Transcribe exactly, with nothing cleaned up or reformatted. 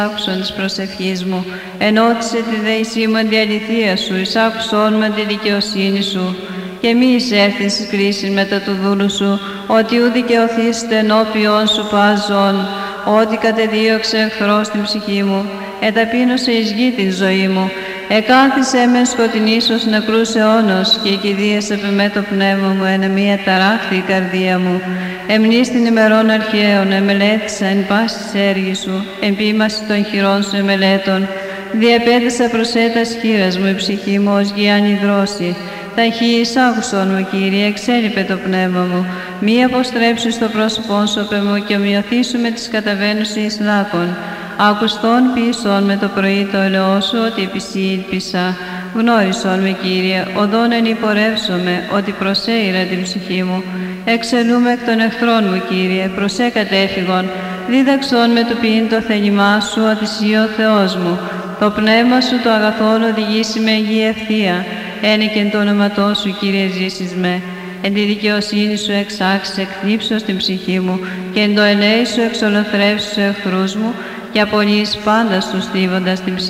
άκουσον της προσευχής μου, ενώτισε τη δεησή μου τη αληθεία σου, εισάκουσον με τη δικαιοσύνη σου. Και μη εισέρθεις εις κρίσιν μετά του δούλου σου, ότι ου δικαιωθείς ενώπιον σου πάζον, ότι κατεδίωξε εχθρός την ψυχή μου, εταπείνωσε εις γη την ζωή μου, εκάθισε με σκοτεινής ως νεκρούς αιώνος, και εκηδίασε επ' με το πνεύμα μου, ένα μία ταράχθη η καρδία μου. Εμνείς την ημερών αρχαίων, εμελέτησα εν πάση της έργης σου, εν ποίμαση των χειρών σου εμελέτων. Διαπέτασα προσέτας χείρας μου, η ψυχή μου ως γιάννη δρόση. Ταχύ εισάκουσον μου, Κύριε, εξέλιπε το πνεύμα μου. Μη αποστρέψεις το πρόσωπόν σου απ' μου και ομοιωθήσου με τις καταβαίνουσες λάκων. Ακουστών ποιησόν με το πρωί το ελαιό σου, ότι επισή ήλπισα. Γνώρισον με, Κύριε, οδόν εν υπορεύσομαι, ότι προσέειρα την ψυχή μου. Εξελούμε εκ των εχθρών μου, Κύριε, προσέ κατέφυγον. Δίδαξον με το ποιήν το θέλημά σου, ότι εσύ ο Θεός μου. Το πνεύμα σου το αγαθόν οδηγήσει με υγεία ευθεία. Ένικεν το όνοματό σου, Κύριε, ζήσεις με. Εν τη δικαιοσύνη σου εξάξεις εκθλίψως την ψυχή μου, και εν το ελέη σου εξολοθρεύσεις τους εχθρούς μου, και απολύεις πάντα στους θύβοντας την ψυχή.